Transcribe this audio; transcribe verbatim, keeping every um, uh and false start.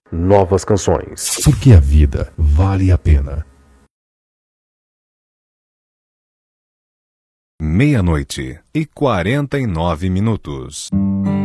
novas canções. Porque a vida vale a pena. Meia-noite e quarenta e nove minutos.